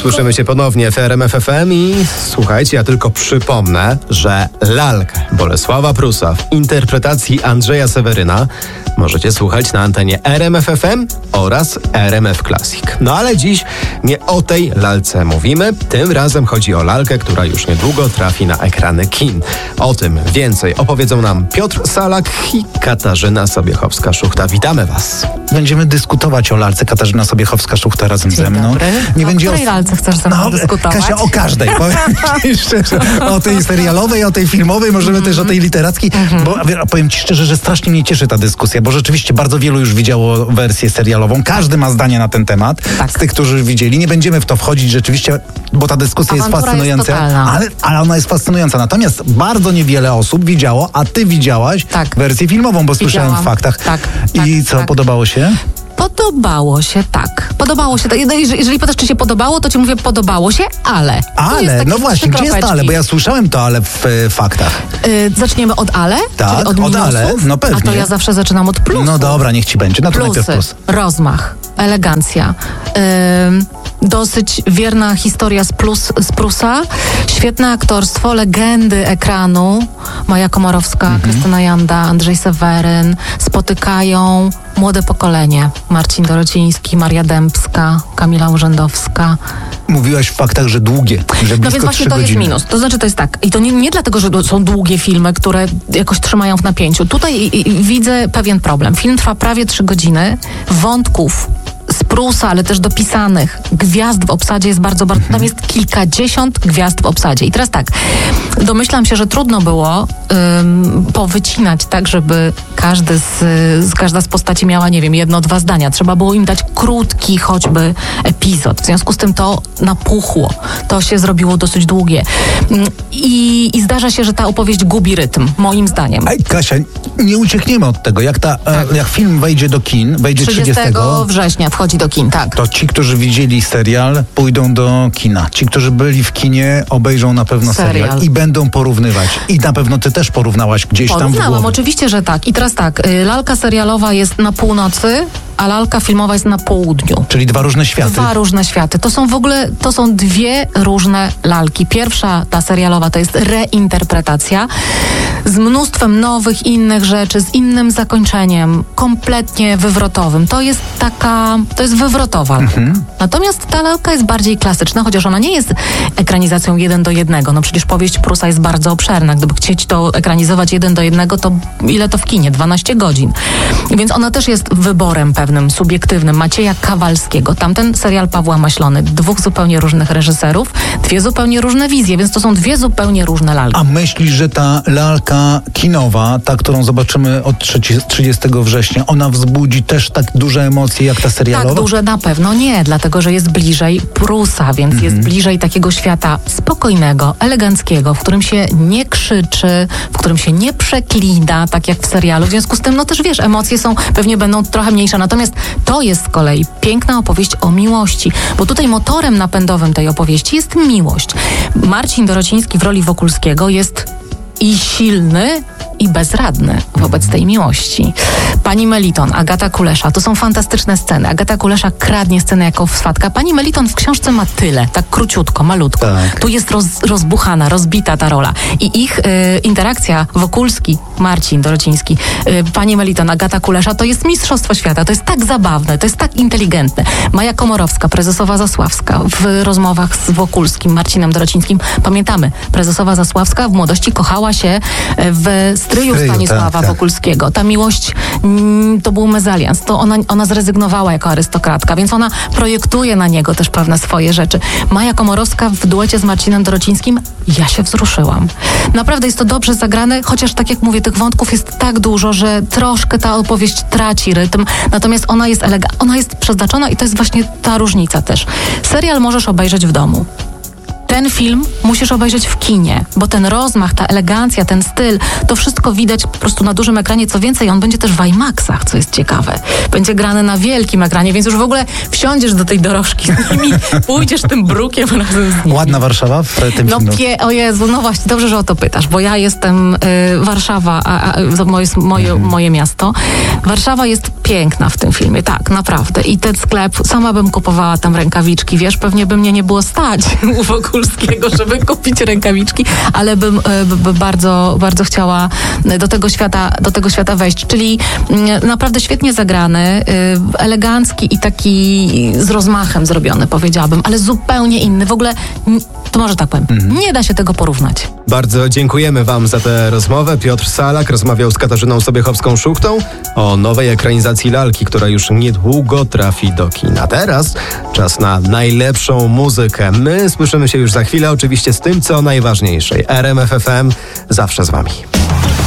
Słyszymy się ponownie w RMF FM i słuchajcie, ja tylko przypomnę, że lalkę Bolesława Prusa w interpretacji Andrzeja Seweryna możecie słuchać na antenie RMF FM oraz RMF Classic. No ale dziś nie o tej lalce mówimy. Tym razem chodzi o lalkę, która już niedługo trafi na ekrany kin. O tym więcej opowiedzą nam Piotr Salak i Katarzyna Sobiechowska-Szuchta. Witamy Was. Będziemy dyskutować o lalce. Katarzyna Sobiechowska-Szuchta razem ze mną. Nie będzie o której lalce chcesz ze mną dyskutować? Kasia, o każdej. Powiem ci szczerze. O tej serialowej, o tej filmowej, możemy też o tej literackiej. Bo powiem ci szczerze, że strasznie mnie cieszy ta dyskusja, bo rzeczywiście bardzo wielu już widziało wersję serialową. Każdy ma zdanie na ten temat. Tak. Z tych, którzy widzieli. Nie będziemy w to wchodzić rzeczywiście, bo ta dyskusja jest fascynująca. Ale ona jest fascynująca. Natomiast bardzo niewiele osób widziało, a ty widziałaś wersję filmową, bo słyszałem w faktach. I co, podobało się? Podobało się, tak. Podobało się. Jeżeli pytasz, czy się podobało, to ci mówię, podobało się, ale. Ale, no właśnie, gdzie jest to ale? Bo ja słyszałem to ale w faktach. Zaczniemy od ale? Tak, czyli od minusów? Ale, no pewnie. A to ja zawsze zaczynam od plusów. No dobra, niech ci będzie. No to najpierw plus. Rozmach, elegancja. Dosyć wierna historia z Prusa, świetne aktorstwo, legendy ekranu, Maja Komorowska, Krystyna Janda, Andrzej Seweryn, spotykają młode pokolenie, Marcin Dorociński, Maria Dębska, Kamila Urzędowska. Mówiłaś w faktach, że długie, że no więc właśnie to jest minus. To znaczy to jest tak. I to nie dlatego, że są długie filmy, które jakoś trzymają w napięciu. Tutaj widzę pewien problem. Film trwa prawie 3 godziny. Wątków z Prusa, ale też dopisanych gwiazd w obsadzie jest bardzo. Tam jest kilkadziesiąt gwiazd w obsadzie. I teraz tak, domyślam się, że trudno było powycinać tak, żeby każda z postaci miała, nie wiem, 1-2 zdania. Trzeba było im dać krótki choćby epizod. W związku z tym to napuchło. To się zrobiło dosyć długie. I zdarza się, że ta opowieść gubi rytm, moim zdaniem. Kasia, nie uciekniemy od tego. Jak film wejdzie do kin, wejdzie 30 września wchodzi do kin, tak. To ci, którzy widzieli serial, pójdą do kina. Ci, którzy byli w kinie, obejrzą na pewno serial i będą porównywać. I na pewno ty też porównałaś gdzieś tam w głowie. Oczywiście, że tak. I teraz tak, lalka serialowa jest na północy, a lalka filmowa jest na południu. Czyli 2 różne światy. 2 różne światy. To są 2 różne lalki. Pierwsza, ta serialowa, to jest reinterpretacja z mnóstwem nowych, innych rzeczy, z innym zakończeniem, kompletnie wywrotowym. To jest wywrotowa lalka. Natomiast ta lalka jest bardziej klasyczna, chociaż ona nie jest ekranizacją 1:1. No przecież powieść Prusa jest bardzo obszerna. Gdyby chcieć to ekranizować 1:1, to ile to w kinie? 12 godzin. Więc ona też jest wyborem pewnym, subiektywnym. Macieja Kawalskiego. Tamten serial Pawła Maślony. 2 zupełnie różnych reżyserów, 2 zupełnie różne wizje, więc to są 2 zupełnie różne lalki. A myślisz, że ta lalka kinowa, ta, którą zobaczymy od 30 września, ona wzbudzi też tak duże emocje jak ta serialowa? Tak duże na pewno nie, dlatego że jest bliżej Prusa, więc jest bliżej takiego świata spokojnego, eleganckiego, w którym się nie krzyczy, w którym się nie przeklina, tak jak w serialu. W związku z tym, no też wiesz, emocje pewnie będą trochę mniejsze. Natomiast to jest z kolei piękna opowieść o miłości, bo tutaj motorem napędowym tej opowieści jest miłość. Marcin Dorociński w roli Wokulskiego jest i silny, i bezradny wobec tej miłości. Pani Meliton, Agata Kulesza, to są fantastyczne sceny. Agata Kulesza kradnie scenę jako swatka. Pani Meliton w książce ma tyle, tak króciutko, malutko. Tak. Tu jest rozbuchana, rozbita ta rola. I ich interakcja Wokulski, Marcin Dorociński, pani Meliton, Agata Kulesza, to jest mistrzostwo świata. To jest tak zabawne, to jest tak inteligentne. Maja Komorowska, prezesowa Zasławska w rozmowach z Wokulskim, Marcinem Dorocińskim. Pamiętamy, prezesowa Zasławska w młodości kochała się w stryju Stanisława Wokulskiego. Ta miłość to był mezalians. To ona zrezygnowała jako arystokratka, więc ona projektuje na niego też pewne swoje rzeczy. Maja Komorowska w duecie z Marcinem Dorocińskim, ja się wzruszyłam. Naprawdę jest to dobrze zagrane, chociaż tak jak mówię, tych wątków jest tak dużo, że troszkę ta opowieść traci rytm, natomiast ona jest przeznaczona i to jest właśnie ta różnica też. Serial możesz obejrzeć w domu. Ten film musisz obejrzeć w kinie, bo ten rozmach, ta elegancja, ten styl, to wszystko widać po prostu na dużym ekranie. Co więcej, on będzie też w IMAX-ach, co jest ciekawe. Będzie grany na wielkim ekranie, więc już w ogóle wsiądziesz do tej dorożki z nimi, pójdziesz tym brukiem razem z nimi. Ładna Warszawa w tym filmie. O Jezu, no właśnie, dobrze, że o to pytasz, bo ja jestem Warszawa, to jest moje miasto. Warszawa jest piękna w tym filmie, tak, naprawdę. I ten sklep, sama bym kupowała tam rękawiczki, wiesz, pewnie by mnie nie było stać u Wokulskiego, żeby kupić rękawiczki, ale bym bardzo, bardzo chciała do tego świata wejść. Czyli naprawdę świetnie zagrany, elegancki i taki z rozmachem zrobiony, powiedziałabym, ale zupełnie inny. W ogóle, to może tak powiem, nie da się tego porównać. Bardzo dziękujemy wam za tę rozmowę. Piotr Salak rozmawiał z Katarzyną Sobiechowską-Szuchtą o nowej ekranizacji Lalki, która już niedługo trafi do kina. Teraz czas na najlepszą muzykę. My słyszymy się już za chwilę, oczywiście z tym, co najważniejsze. RMF FM zawsze z wami.